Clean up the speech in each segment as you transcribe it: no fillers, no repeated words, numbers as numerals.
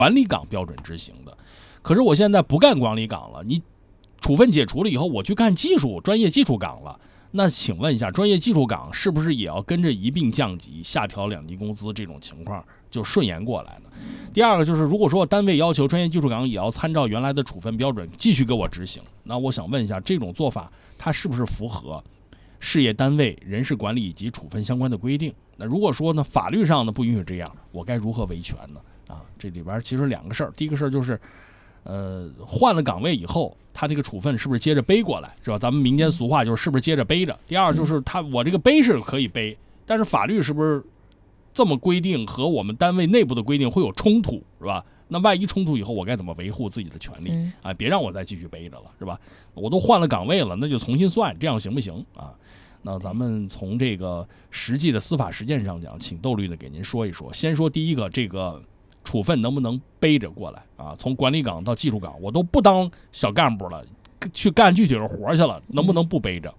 管理岗标准执行的。可是我现在不干管理岗了，你处分解除了以后，我去干专业技术岗了。那请问一下，专业技术岗是不是也要跟着一并降级，下调2级工资，这种情况就顺延过来呢？第二个就是，如果说单位要求专业技术岗也要参照原来的处分标准继续给我执行，那我想问一下，这种做法它是不是符合事业单位人事管理以及处分相关的规定？那如果说呢，法律上呢不允许这样，我该如何维权呢？这里边其实2个事儿，第一个事儿就是换了岗位以后，他这个处分是不是接着背过来，是吧？咱们民间俗话就是不是接着背着。第二就是我这个背是可以背，但是法律是不是这么规定和我们单位内部的规定会有冲突，是吧？那万一冲突以后，我该怎么维护自己的权利啊？别让我再继续背着了，是吧？我都换了岗位了，那就重新算，这样行不行啊？那咱们从这个实际的司法实践上讲，请窦律呢给您说一说。先说第一个，这个处分能不能背着过来啊？从管理岗到技术岗，我都不当小干部了，去干具体的活去了，能不能不背着？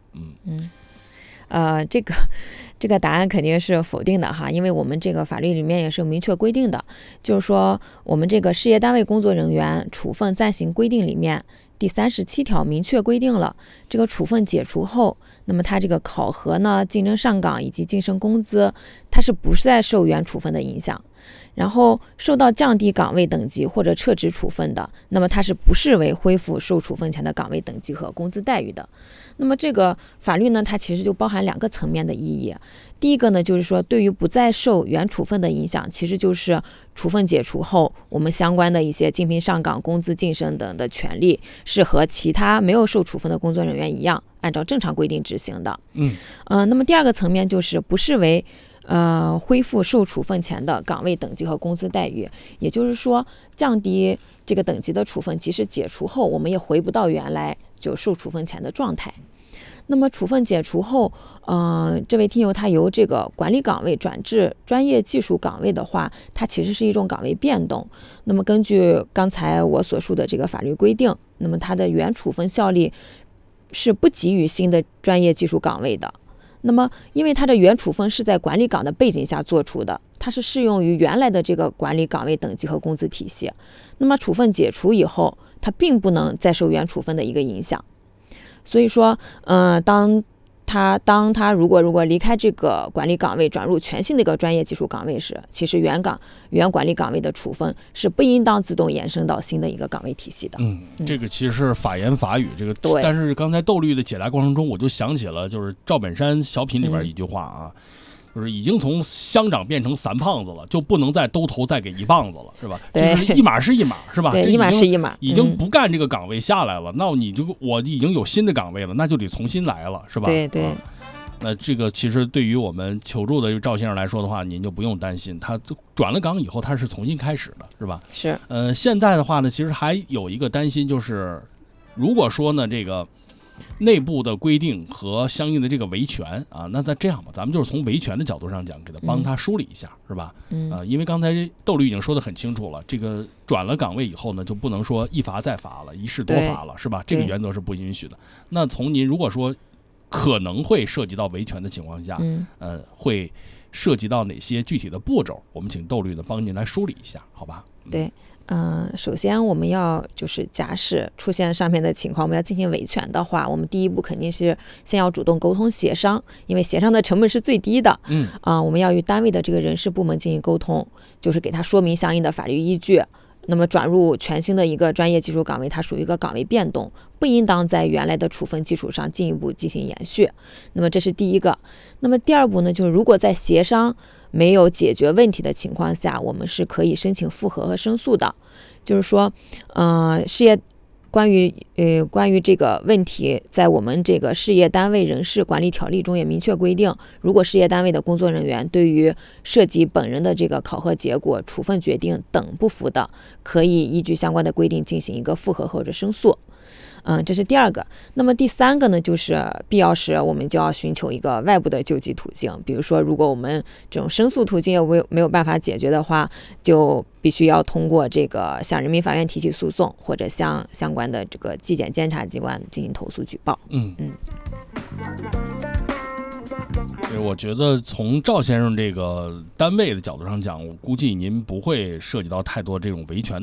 这个答案肯定是否定的哈，因为我们这个法律里面也是有明确规定的，就是说我们这个事业单位工作人员处分暂行规定里面第37条明确规定了，这个处分解除后，那么他这个考核呢、竞争上岗以及晋升工资，它是不是在受原处分的影响？然后受到降低岗位等级或者撤职处分的，那么它是不视为恢复受处分前的岗位等级和工资待遇的。那么这个法律呢，它其实就包含2个层面的意义。第一个呢，就是说对于不再受原处分的影响，其实就是处分解除后，我们相关的一些竞聘上岗、工资晋升等的权利，是和其他没有受处分的工作人员一样，按照正常规定执行的。那么第2个层面就是不视为恢复受处分前的岗位等级和工资待遇，也就是说降低这个等级的处分，即使解除后，我们也回不到原来就受处分前的状态。那么处分解除后，这位听友他由这个管理岗位转至专业技术岗位的话，它其实是一种岗位变动。那么根据刚才我所述的这个法律规定，那么它的原处分效力是不给予新的专业技术岗位的。那么因为它的原处分是在管理岗的背景下做出的，它是适用于原来的这个管理岗位等级和工资体系。那么处分解除以后，它并不能再受原处分的一个影响。所以说当他如果离开这个管理岗位转入全新的一个专业技术岗位时，其实原管理岗位的处分是不应当自动延伸到新的一个岗位体系的。 这个其实是法言法语，这个对。 但是刚才窦律的解答过程中，我就想起了就是赵本山小品里边一句话啊。就是已经从乡长变成3胖子了，就不能再兜头再给1棒子了，是吧？就是一码是一码，是吧？ 对，一码是一码， 已经不干这个岗位下来了，那我已经有新的岗位了，那就得重新来了，是吧？ 对。 那这个其实对于我们求助的这个赵先生来说的话，您就不用担心，他转了岗以后他是重新开始的，是吧？ 是。 现在的话呢，其实还有一个担心，就是如果说呢这个内部的规定和相应的这个维权啊，那再这样吧，咱们就是从维权的角度上讲，给他帮他梳理一下，是吧？因为刚才窦律已经说得很清楚了，这个转了岗位以后呢，就不能说一罚再罚了，一事多罚了，是吧？这个原则是不允许的。那从您如果说可能会涉及到维权的情况下，会涉及到哪些具体的步骤？我们请窦律呢帮您来梳理一下，好吧？ 对。首先我们要就是假使出现上面的情况，我们要进行维权的话，我们第一步肯定是先要主动沟通协商，因为协商的成本是最低的。我们要与单位的这个人事部门进行沟通，就是给他说明相应的法律依据。那么转入全新的一个专业技术岗位，它属于一个岗位变动，不应当在原来的处分基础上进一步进行延续。那么这是第一个。那么第2步呢，就是如果在协商没有解决问题的情况下，我们是可以申请复核和申诉的。就是说关于这个问题，在我们这个事业单位人事管理条例中也明确规定，如果事业单位的工作人员对于涉及本人的这个考核结果、处分决定等不服的，可以依据相关的规定进行一个复核或者申诉。这是第2个。那么第3个呢，就是必要时我们就要寻求一个外部的救济途径，比如说如果我们这种申诉途径也没有办法解决的话，就必须要通过这个向人民法院提起诉讼，或者向相关的这个纪检监察机关进行投诉举报。 对，我觉得从赵先生这个单位的角度上讲，我估计您不会涉及到太多这种维权